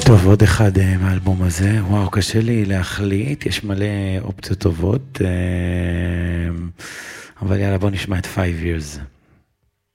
טוב, עוד אחד מהאלבום הזה. וואו, קשה לי להחליט, יש מלא אופציות טובות. אבל יאללה, בוא נשמע את 5 years.